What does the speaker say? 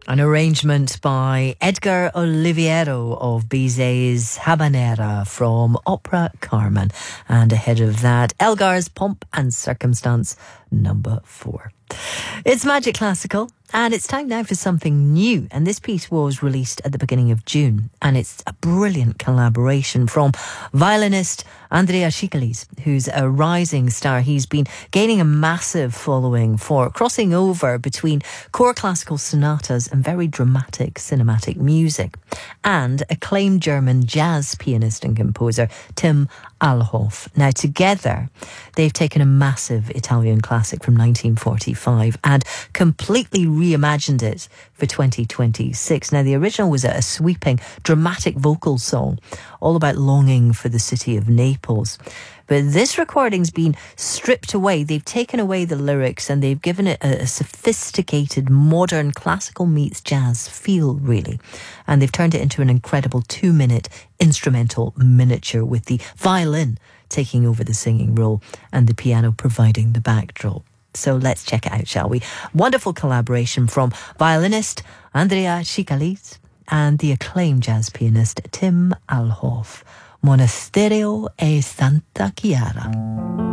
An arrangement by Edgar Oliveiro of Bizet's Habanera from Opera Carmen. And ahead of that, Elgar's Pomp and Circumstance number 4. It's Magic Classical, and it's time now for something new. And this piece was released at the beginning of June, and it's a brilliant collaboration from violinist Andrea Cicalese, who's a rising star. He's been gaining a massive following for crossing over between core classical sonatas and very dramatic cinematic music. And acclaimed German jazz pianist and composer Tim Alhoff. Now, together, they've taken a massive Italian classic from 1945 and completely reimagined it for 2026. Now, the original was a sweeping, dramatic vocal song all about longing for the city of Naples. But this recording's been stripped away. They've taken away the lyrics and they've given it a sophisticated, modern, classical meets jazz feel, really. And they've turned it into an incredible 2-minute instrumental miniature with the violin taking over the singing role and the piano providing the backdrop. So let's check it out, shall we? Wonderful collaboration from violinist Andrea Cicalese and the acclaimed jazz pianist Tim Alhoff. Monasterio e Santa Chiara.